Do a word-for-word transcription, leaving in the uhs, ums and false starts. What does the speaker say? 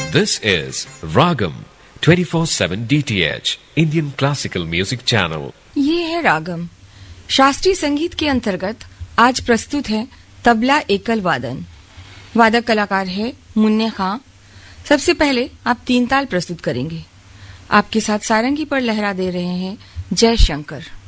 This is Ragam twenty-four seven D T H Indian Classical Music Channel. ये है रागम शास्त्रीय संगीत के अंतर्गत। आज प्रस्तुत है तबला एकल वादन। वादक कलाकार है मुन्ने खां। सबसे पहले आप तीन ताल प्रस्तुत करेंगे। आपके साथ सारंगी पर लहरा दे रहे हैं जय शंकर।